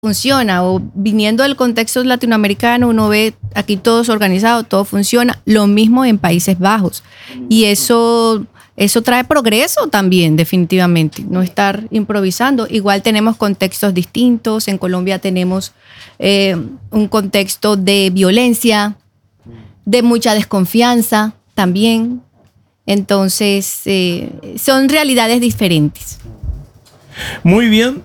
funciona, o viniendo del contexto latinoamericano, uno ve aquí todo es organizado, todo funciona, lo mismo en Países Bajos. Y eso trae progreso también, definitivamente, no estar improvisando. Igual tenemos contextos distintos, en Colombia tenemos un contexto de violencia, de mucha desconfianza también. Entonces, son realidades diferentes. Muy bien.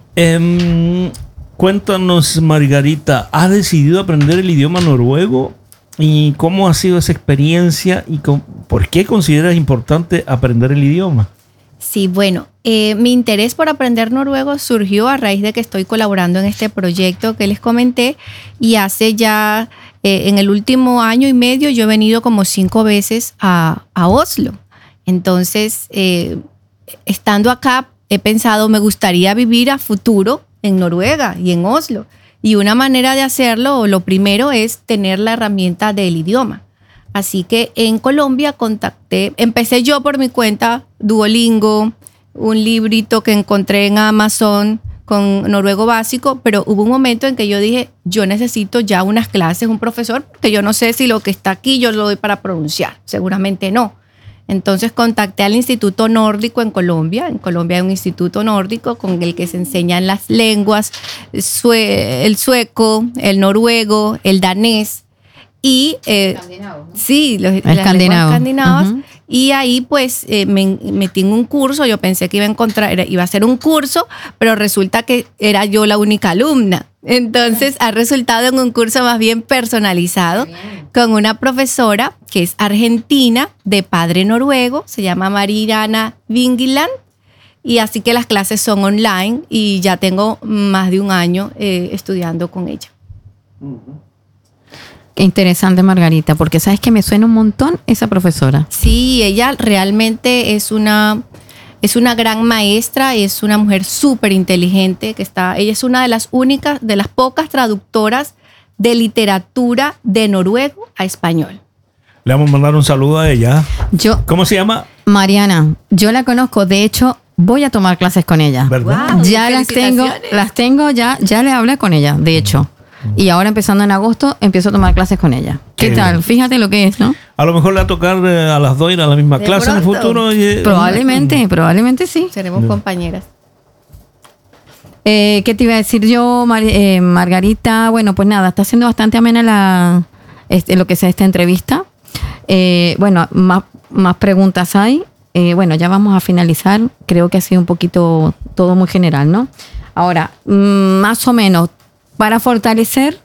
Cuéntanos, Margarita, ¿has decidido aprender el idioma noruego? ¿Y cómo ha sido esa experiencia? ¿Y por qué consideras importante aprender el idioma? Sí, bueno, mi interés por aprender noruego surgió a raíz de que estoy colaborando en este proyecto que les comenté, y hace ya, en el último año y medio, yo he venido como 5 veces a Oslo. Entonces, estando acá, he pensado, me gustaría vivir a futuro en Noruega y en Oslo. Y una manera de hacerlo, lo primero, es tener la herramienta del idioma. Así que en Colombia empecé yo por mi cuenta, Duolingo, un librito que encontré en Amazon con noruego básico, pero hubo un momento en que yo dije, yo necesito ya unas clases, un profesor, porque yo no sé si lo que está aquí yo lo doy para pronunciar, seguramente no. Entonces contacté al Instituto Nórdico en Colombia. En Colombia hay un instituto nórdico con el que se enseñan las lenguas, el sueco, el noruego, el danés y escandinavo, ¿no? Sí, las lenguas escandinavas. Uh-huh. Y ahí pues me metí en un curso. Yo pensé que iba a ser un curso, pero resulta que era yo la única alumna. Entonces ha resultado en un curso más bien personalizado con una profesora que es argentina, de padre noruego, se llama Mariana Vingiland, y así que las clases son online y ya tengo más de un año estudiando con ella. Qué interesante, Margarita, porque sabes que me suena un montón esa profesora. Sí, ella realmente es una gran maestra, es una mujer súper inteligente ella es una de las pocas traductoras de literatura de noruego a español. Le vamos a mandar un saludo a ella. ¿Cómo se llama? Mariana. Yo la conozco, de hecho, voy a tomar clases con ella. ¿Verdad? Wow, ya las tengo, ya le hablé con ella, de hecho. Y ahora empezando en agosto, empiezo a tomar clases con ella. ¿Qué tal? Fíjate lo que es, ¿no? A lo mejor le va a tocar a las 2 ir a la misma clase en el futuro. Probablemente sí. Seremos compañeras. ¿Qué te iba a decir yo, Margarita? Bueno, pues nada, está siendo bastante amena lo que sea esta entrevista. Bueno, más preguntas hay. Bueno, ya vamos a finalizar. Creo que ha sido un poquito todo muy general, ¿no? Ahora, más o menos, para fortalecer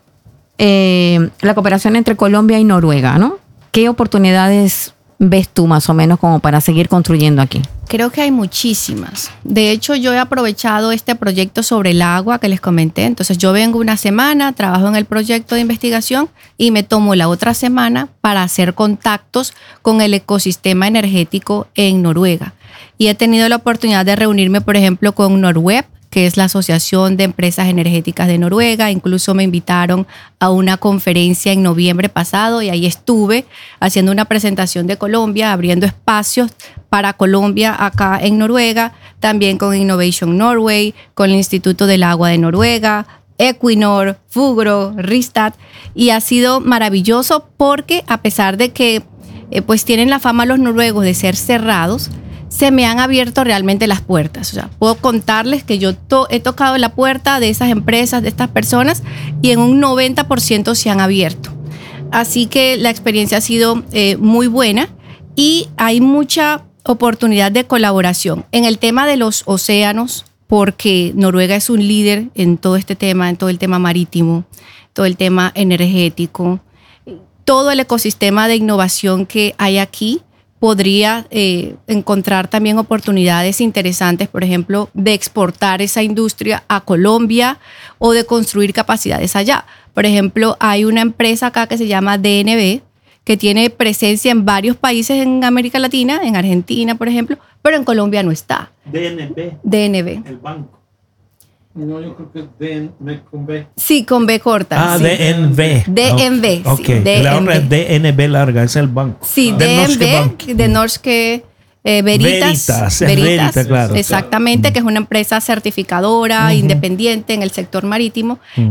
la cooperación entre Colombia y Noruega, ¿no? ¿Qué oportunidades ves tú más o menos como para seguir construyendo aquí? Creo que hay muchísimas. De hecho, yo he aprovechado este proyecto sobre el agua que les comenté. Entonces, yo vengo una semana, trabajo en el proyecto de investigación y me tomo la otra semana para hacer contactos con el ecosistema energético en Noruega. Y he tenido la oportunidad de reunirme, por ejemplo, con Norweb, que es la Asociación de Empresas Energéticas de Noruega. Incluso me invitaron a una conferencia en noviembre pasado y ahí estuve haciendo una presentación de Colombia, abriendo espacios para Colombia acá en Noruega, también con Innovation Norway, con el Instituto del Agua de Noruega, Equinor, Fugro, Rystad, y ha sido maravilloso porque a pesar de que pues tienen la fama los noruegos de ser cerrados, se me han abierto realmente las puertas. O sea, puedo contarles que yo he tocado la puerta de esas empresas, de estas personas, y en un 90% se han abierto. Así que la experiencia ha sido muy buena y hay mucha oportunidad de colaboración en el tema de los océanos, porque Noruega es un líder en todo este tema, en todo el tema marítimo, todo el tema energético, todo el ecosistema de innovación que hay aquí. Podría encontrar también oportunidades interesantes, por ejemplo, de exportar esa industria a Colombia o de construir capacidades allá. Por ejemplo, hay una empresa acá que se llama DNB, que tiene presencia en varios países en América Latina, en Argentina, por ejemplo, pero en Colombia no está. DNB. El banco. No, yo creo que es DNB con B. Sí, con B corta. Sí. DNB. DNB. Ok. Sí, la otra es DNB larga, es el banco. Sí, DNB, de Norske Veritas, Veritas, es Verita, claro. exactamente, que es una empresa certificadora independiente en el sector marítimo.